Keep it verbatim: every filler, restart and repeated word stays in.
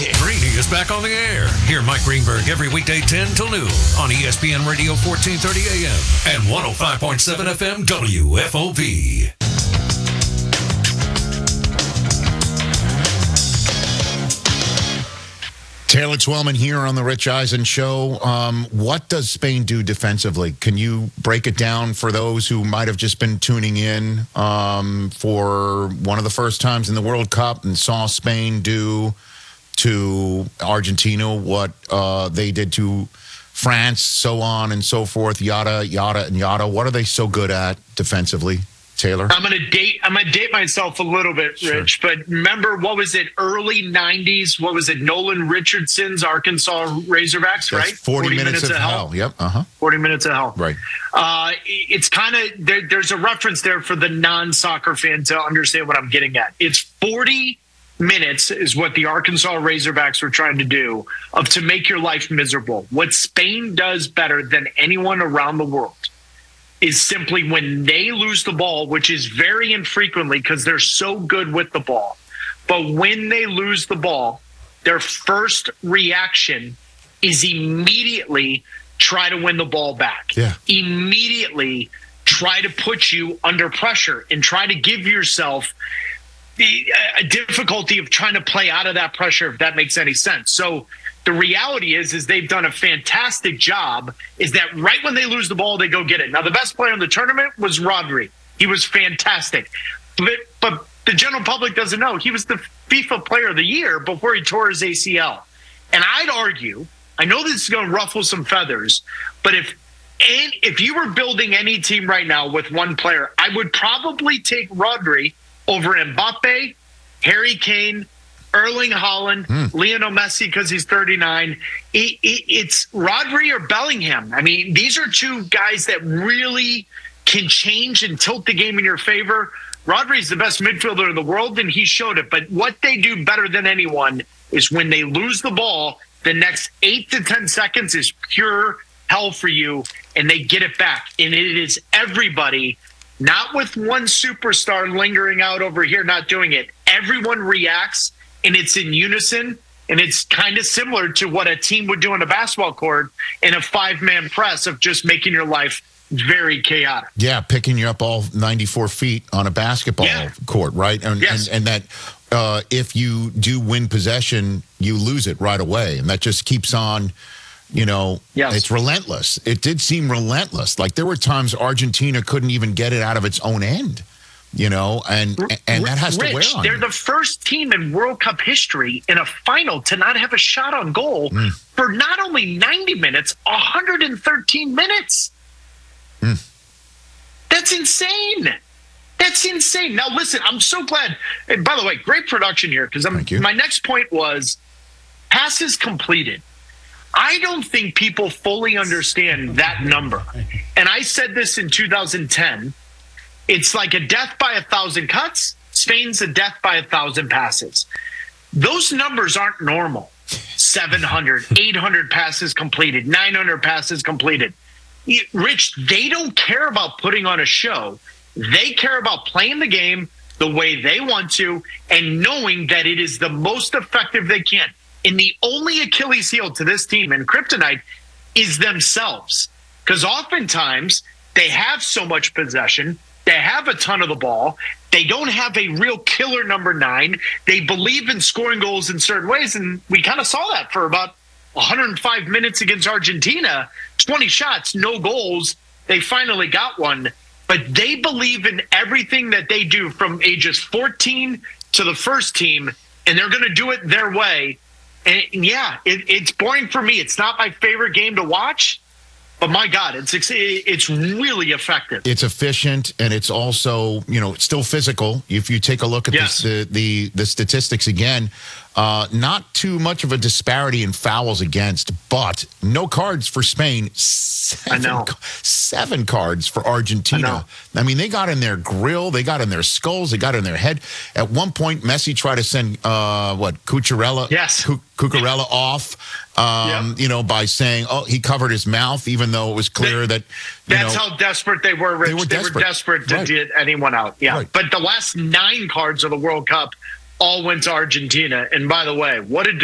kick. Greeny is back on the air. Hear Mike Greenberg every weekday ten till noon on E S P N Radio fourteen thirty A M and one oh five point seven F M W F O V. Taylor Twellman here on the Rich Eisen Show. Um, what does Spain do defensively? Can you break it down for those who might have just been tuning in um, for one of the first times in the World Cup and saw Spain do to Argentina what uh, they did to France, so on and so forth, yada, yada, and yada. What are they so good at defensively? Taylor? I'm gonna date. I'm gonna date myself a little bit, Rich. Sure. But remember, what was it? Early nineties. What was it? Nolan Richardson's Arkansas Razorbacks, That's right? Forty, forty minutes, minutes of, of hell. hell. Yep. Uh huh. Forty minutes of hell. Right. Uh, it's kind of there, there's a reference there for the non-soccer fan to understand what I'm getting at. It's forty minutes is what the Arkansas Razorbacks were trying to do of to make your life miserable. What Spain does better than anyone around the world is simply when they lose the ball, which is very infrequently because they're so good with the ball. But when they lose the ball, their first reaction is immediately try to win the ball back. Yeah. Immediately try to put you under pressure and try to give yourself the a difficulty of trying to play out of that pressure, if that makes any sense. So the reality is, is they've done a fantastic job, is that right when they lose the ball, they go get it. Now, the best player in the tournament was Rodri. He was fantastic. But, but the general public doesn't know. He was the FIFA Player of the Year before he tore his A C L. And I'd argue, I know this is going to ruffle some feathers, but if and if you were building any team right now with one player, I would probably take Rodri over Mbappe, Harry Kane, Erling Haaland, mm. Lionel Messi because he's thirty-nine. It, it, it's Rodri or Bellingham. I mean, these are two guys that really can change and tilt the game in your favor. Rodri's the best midfielder in the world, and he showed it. But what they do better than anyone is when they lose the ball, the next eight to ten seconds is pure hell for you, and they get it back. And it is everybody, not with one superstar lingering out over here not doing it. Everyone reacts, and it's in unison, and it's kind of similar to what a team would do on a basketball court in a five-man press of just making your life very chaotic. Yeah, picking you up all ninety-four feet on a basketball yeah. court, right? And, yes. and, and that uh, if you do win possession, you lose it right away. And that just keeps on, you know, yes. it's relentless. It did seem relentless. Like there were times Argentina couldn't even get it out of its own end. You know, and and that has Rich, to wear on they're you. the first team in World Cup history in a final to not have a shot on goal mm. for not only ninety minutes, one hundred thirteen minutes. Mm. That's insane. That's insane. Now, listen, I'm so glad. And by the way, great production here because my next point was passes completed. I don't think people fully understand that number. And I said this in two thousand ten. It's like a death by a thousand cuts. Spain's a death by a thousand passes. Those numbers aren't normal. seven hundred, eight hundred passes completed, nine hundred passes completed. Rich, they don't care about putting on a show. They care about playing the game the way they want to and knowing that it is the most effective they can. And the only Achilles heel to this team and kryptonite is themselves. Because oftentimes they have so much possession. They have a ton of the ball. They don't have a real killer number nine. They believe in scoring goals in certain ways. And we kind of saw that for about one hundred five minutes against Argentina. twenty shots, no goals. They finally got one. But they believe in everything that they do from ages fourteen to the first team. And they're going to do it their way. And yeah, it, it's boring for me. It's not my favorite game to watch. But my God, it's it's really effective. It's efficient, and it's also, you know, still physical. If you take a look at yes. this, the, the the statistics again, uh, not too much of a disparity in fouls against, but no cards for Spain. Seven, I know. Seven cards for Argentina. I, I mean, they got in their grill, they got in their skulls, they got in their head. At one point, Messi tried to send uh, what Cucurella, yes, Cucurella off. Um, yep. You know, by saying, oh, he covered his mouth, even though it was clear they, that, you That's know, how desperate they were, Rich. They were they desperate, were desperate to right. get anyone out. Yeah. Right. But the last nine cards of the World Cup all went to Argentina. And by the way, what a